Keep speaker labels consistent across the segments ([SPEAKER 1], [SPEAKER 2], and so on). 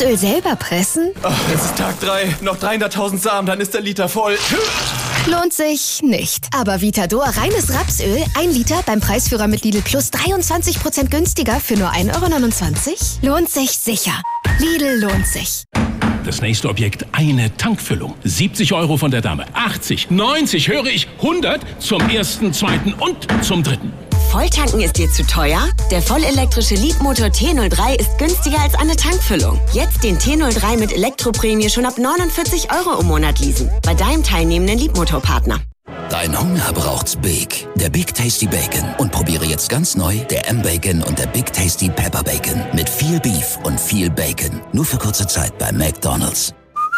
[SPEAKER 1] Rapsöl selber pressen?
[SPEAKER 2] Ach, es ist Tag 3. Noch 300.000 Samen, dann ist der Liter voll.
[SPEAKER 1] Lohnt sich nicht. Aber Vitador reines Rapsöl, 1 Liter beim Preisführer mit Lidl Plus 23% günstiger für nur 1,29 €? Lohnt sich sicher. Lidl lohnt sich.
[SPEAKER 3] Das nächste Objekt, eine Tankfüllung. 70 € von der Dame. 80, 90, höre ich, 100 zum ersten, zweiten und zum dritten.
[SPEAKER 4] Volltanken ist dir zu teuer? Der vollelektrische Leapmotor T03 ist günstiger als eine Tankfüllung. Jetzt den T03 mit Elektroprämie schon ab 49 € im Monat leasen. Bei deinem teilnehmenden Leapmotor-Partner.
[SPEAKER 5] Dein Hunger braucht's Big. Der Big Tasty Bacon. Und probiere jetzt ganz neu der M-Bacon und der Big Tasty Pepper Bacon. Mit viel Beef und viel Bacon. Nur für kurze Zeit bei McDonald's.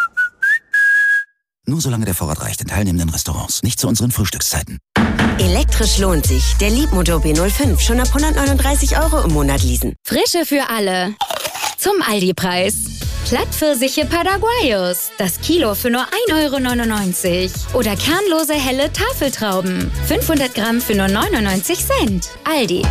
[SPEAKER 5] Nur solange der Vorrat reicht in teilnehmenden Restaurants. Nicht zu unseren Frühstückszeiten.
[SPEAKER 4] Elektrisch lohnt sich. Der Leapmotor B05 schon ab 139 € im Monat leasen.
[SPEAKER 6] Frische für alle. Zum Aldi-Preis. Plattpfirsiche Paraguayos. Das Kilo für nur 1,99 €. Oder kernlose helle Tafeltrauben. 500 Gramm für nur 99 Cent. Aldi.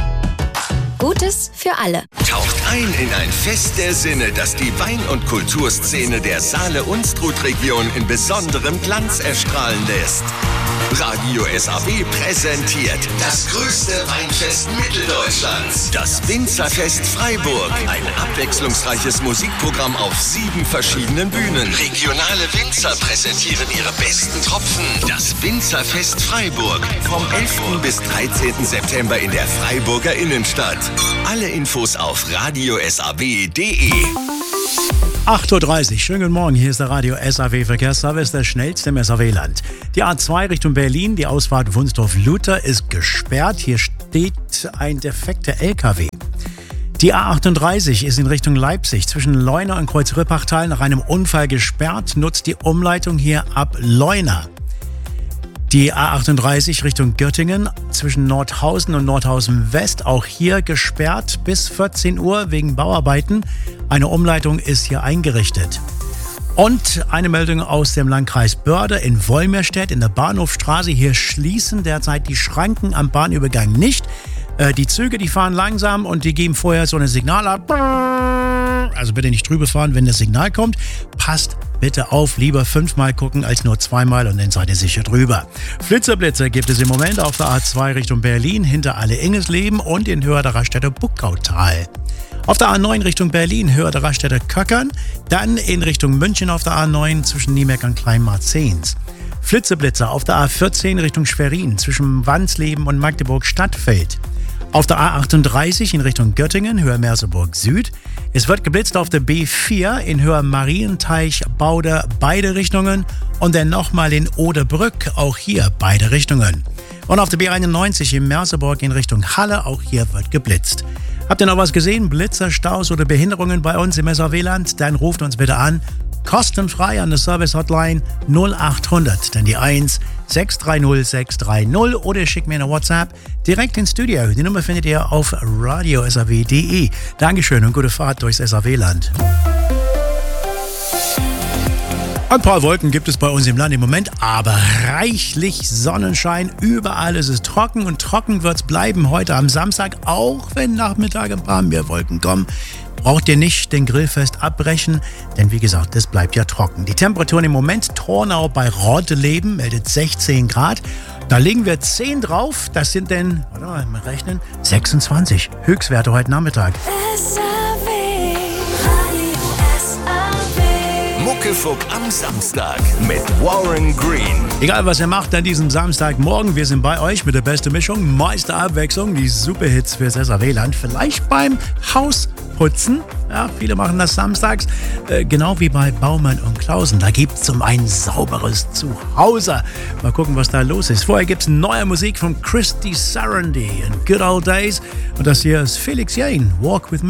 [SPEAKER 6] Gutes für alle.
[SPEAKER 7] Taucht ein in ein Fest der Sinne, das die Wein- und Kulturszene der Saale-Unstrut-Region in besonderem Glanz erstrahlen lässt. Radio SAW präsentiert das größte Weinfest Mitteldeutschlands. Das Winzerfest Freiburg. Ein abwechslungsreiches Musikprogramm auf 7 verschiedenen Bühnen. Regionale Winzer präsentieren ihre besten Tropfen. Das Winzerfest Freiburg. Vom 11. bis 13. September in der Freiburger Innenstadt. Alle Infos auf radiosaw.de.
[SPEAKER 8] 8:30 Uhr, schönen guten Morgen, hier ist der Radio SAW Verkehrsservice, der schnellste im SAW-Land. Die A2 Richtung Berlin, die Ausfahrt Wunsdorf-Luther ist gesperrt, hier steht ein defekter LKW. Die A38 ist in Richtung Leipzig zwischen Leuna und Kreuz-Rippachtal nach einem Unfall gesperrt, nutzt die Umleitung hier ab Leuna. Die A38 Richtung Göttingen zwischen Nordhausen und Nordhausen West, auch hier gesperrt bis 14 Uhr wegen Bauarbeiten. Eine Umleitung ist hier eingerichtet. Und eine Meldung aus dem Landkreis Börde in Wolmirstedt in der Bahnhofstraße. Hier schließen derzeit die Schranken am Bahnübergang nicht. Die Züge, die fahren langsam und die geben vorher so ein Signal ab. Also bitte nicht drüber fahren, wenn das Signal kommt. Passt bitte auf, lieber 5-mal gucken als nur 2-mal und dann seid ihr sicher drüber. Flitzer gibt es im Moment auf der A2 Richtung Berlin, hinter Alle-Ingesleben und in Höhe der Raststätter Buckautal. Auf der A9 Richtung Berlin, Höhe der Raststätter Köckern, dann in Richtung München auf der A9 zwischen Niemerk und Kleinmarzens. Flitzer auf der A14 Richtung Schwerin zwischen Wansleben und Magdeburg-Stadtfeld. Auf der A38 in Richtung Göttingen, Höhe Merseburg Süd. Es wird geblitzt auf der B4 in Höhe Marienteich, Bauder, beide Richtungen. Und dann nochmal in Oderbrück, auch hier beide Richtungen. Und auf der B91 in Merseburg in Richtung Halle, auch hier wird geblitzt. Habt ihr noch was gesehen? Blitzer, Staus oder Behinderungen bei uns im SAW-Land? Dann ruft uns bitte an. Kostenfrei an der Service-Hotline 0800, dann die 1 630 630 oder schickt mir eine WhatsApp direkt ins Studio. Die Nummer findet ihr auf radiosaw.de. Dankeschön und gute Fahrt durchs SAW-Land. Ein paar Wolken gibt es bei uns im Land im Moment, aber reichlich Sonnenschein. Überall ist es trocken und trocken wird es bleiben heute am Samstag, auch wenn Nachmittag ein paar mehr Wolken kommen. Braucht ihr nicht den Grillfest abbrechen, denn wie gesagt, es bleibt ja trocken. Die Temperaturen im Moment, Tornau bei Rotteleben meldet 16 Grad. Da legen wir 10 drauf, das sind denn, warte mal rechnen, 26 Höchstwerte heute Nachmittag.
[SPEAKER 7] Muckefuck am Samstag mit Warren Green.
[SPEAKER 8] Egal was ihr macht an diesem Samstagmorgen, wir sind bei euch mit der besten Mischung, meiste Abwechslung, die Superhits fürs SAW-Land. Vielleicht beim Hausputzen, ja, viele machen das samstags, genau wie bei Baumann und Klausen. Da gibt es ein sauberes Zuhause. Mal gucken, was da los ist. Vorher gibt es neue Musik von Christy Sarandon in Good Old Days. Und das hier ist Felix Jähn, Walk With Me.